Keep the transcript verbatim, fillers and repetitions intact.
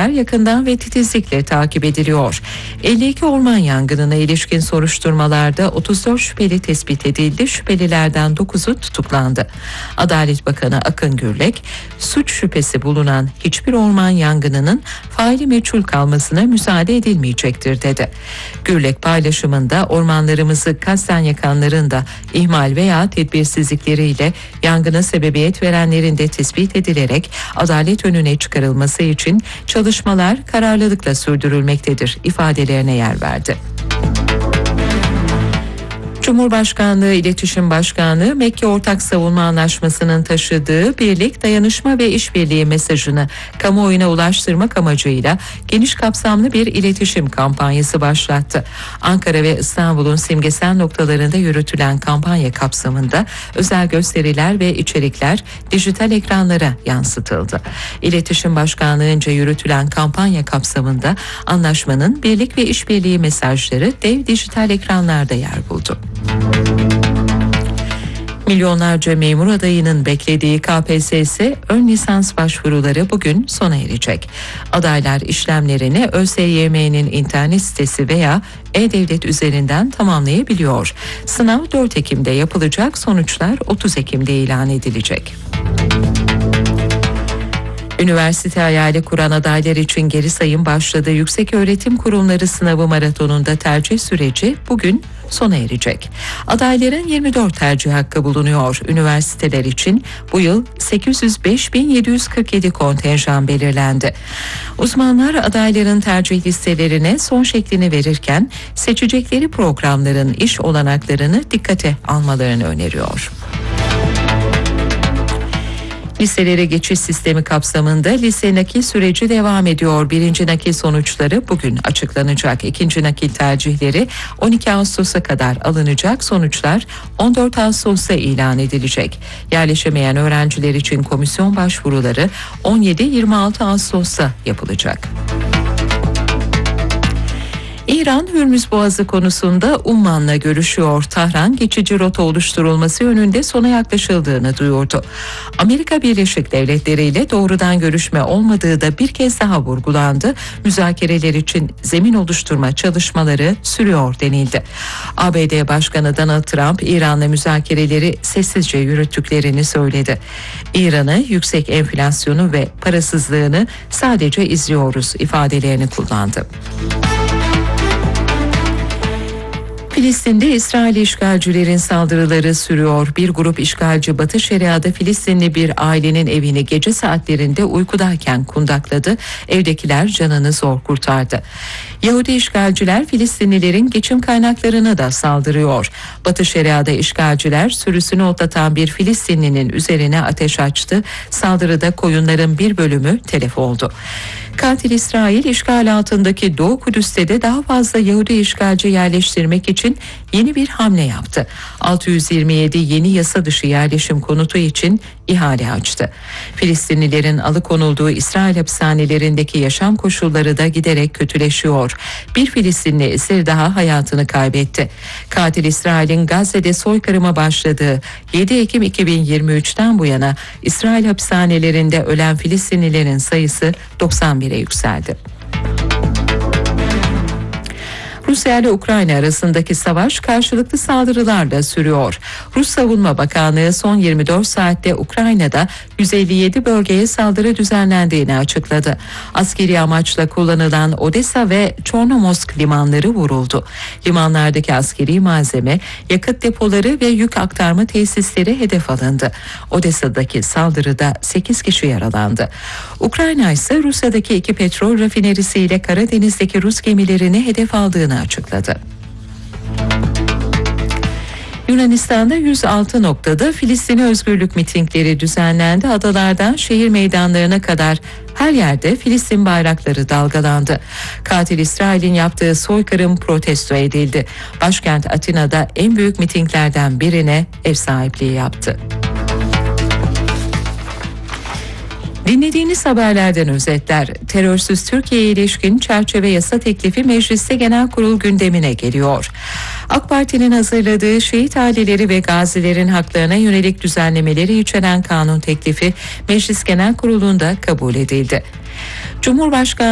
gelişmeler yakından ve titizlikle takip ediliyor. elli iki orman yangınına ilişkin soruşturmalarda otuz dört şüpheli tespit edildi. Şüphelilerden dokuzu tutuklandı. Adalet Bakanı Akın Gürlek, suç şüphesi bulunan hiçbir orman yangınının faili meçhul kalmasına müsaade edilmeyecektir dedi. Gürlek paylaşımında ormanlarımızı kasten yakanların da ihmal veya tedbirsizlikleriyle yangına sebebiyet verenlerin de tespit edilerek adalet önüne çıkarılması için çalışmalar kararlılıkla sürdürülmektedir ifadelerine yer verdi. Cumhurbaşkanlığı İletişim Başkanlığı, Mekke Ortak Savunma Anlaşması'nın taşıdığı birlik, dayanışma ve işbirliği mesajını kamuoyuna ulaştırmak amacıyla geniş kapsamlı bir iletişim kampanyası başlattı. Ankara ve İstanbul'un simgesel noktalarında yürütülen kampanya kapsamında özel gösteriler ve içerikler dijital ekranlara yansıtıldı. İletişim Başkanlığı'nca yürütülen kampanya kapsamında anlaşmanın birlik ve işbirliği mesajları dev dijital ekranlarda yer buldu. Milyonlarca memur adayının beklediği K P S S ön lisans başvuruları bugün sona erecek. Adaylar işlemlerini ÖSYM'nin internet sitesi veya E-Devlet üzerinden tamamlayabiliyor. Sınav dört Ekim'de yapılacak, sonuçlar otuz Ekim'de ilan edilecek. Üniversite hayali kuran adaylar için geri sayım başladı. Yükseköğretim Kurumları Sınavı Maratonu'nda tercih süreci bugün sona erecek. Adayların yirmi dört tercih hakkı bulunuyor. Üniversiteler için bu yıl sekiz yüz beş bin yedi yüz kırk yedi kontenjan belirlendi. Uzmanlar adayların tercih listelerine son şeklini verirken seçecekleri programların iş olanaklarını dikkate almalarını öneriyor. Liselere geçiş sistemi kapsamında lise nakil süreci devam ediyor. Birinci nakil sonuçları bugün açıklanacak. İkinci nakil tercihleri on iki Ağustos'a kadar alınacak. Sonuçlar on dört Ağustos'ta ilan edilecek. Yerleşemeyen öğrenciler için komisyon başvuruları on yedi yirmi altı Ağustos'ta yapılacak. İran, Hürmüz Boğazı konusunda Umman'la görüşüyor. Tahran, geçici rota oluşturulması yönünde sona yaklaşıldığını duyurdu. Amerika Birleşik Devletleri ile doğrudan görüşme olmadığı da bir kez daha vurgulandı. Müzakereler için zemin oluşturma çalışmaları sürüyor denildi. A B D Başkanı Donald Trump, İran'la müzakereleri sessizce yürüttüklerini söyledi. İran'ı, yüksek enflasyonu ve parasızlığını sadece izliyoruz ifadelerini kullandı. Filistin'de İsrail işgalcilerin saldırıları sürüyor. Bir grup işgalci Batı Şeria'da Filistinli bir ailenin evini gece saatlerinde uykudayken kundakladı. Evdekiler canını zor kurtardı. Yahudi işgalciler Filistinlilerin geçim kaynaklarına da saldırıyor. Batı Şeria'da işgalciler sürüsünü otlatan bir Filistinlinin üzerine ateş açtı. Saldırıda koyunların bir bölümü telef oldu. Katil İsrail, işgal altındaki Doğu Kudüs'te de daha fazla Yahudi işgalci yerleştirmek için yeni bir hamle yaptı. altı yüz yirmi yedi yeni yasa dışı yerleşim konutu için ihale açtı. Filistinlilerin alıkonulduğu İsrail hapishanelerindeki yaşam koşulları da giderek kötüleşiyor. Bir Filistinli esir daha hayatını kaybetti. Katil İsrail'in Gazze'de soykırıma başladığı yedi Ekim iki bin yirmi üçten bu yana İsrail hapishanelerinde ölen Filistinlilerin sayısı doksan bire yükseldi. Rusya ile Ukrayna arasındaki savaş karşılıklı saldırılarla sürüyor. Rus Savunma Bakanlığı son yirmi dört saatte Ukrayna'da yüz elli yedi bölgeye saldırı düzenlendiğini açıkladı. Askeri amaçla kullanılan Odessa ve Çornomorsk limanları vuruldu. Limanlardaki askeri malzeme, yakıt depoları ve yük aktarma tesisleri hedef alındı. Odessa'daki saldırıda sekiz kişi yaralandı. Ukrayna ise Rusya'daki iki petrol rafinerisiyle Karadeniz'deki Rus gemilerini hedef aldığını açıkladı. Yunanistan'da yüz altı noktada Filistin'e özgürlük mitingleri düzenlendi. Adalardan şehir meydanlarına kadar her yerde Filistin bayrakları dalgalandı. Katil İsrail'in yaptığı soykırım protesto edildi. Başkent Atina'da en büyük mitinglerden birine ev sahipliği yaptı. Dinlediğiniz haberlerden özetler. Terörsüz Türkiye'ye ilişkin çerçeve yasa teklifi Mecliste Genel Kurul gündemine geliyor. AK Parti'nin hazırladığı şehit aileleri ve gazilerin haklarına yönelik düzenlemeleri içeren kanun teklifi Meclis Genel Kurulu'nda kabul edildi. Cumhurbaşkanı